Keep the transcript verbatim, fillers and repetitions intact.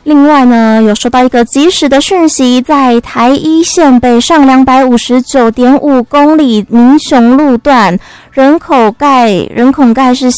另外呢，有收到一个即时的讯息，在台一线北上两百五十九点五公里民雄路段，人口盖人孔盖是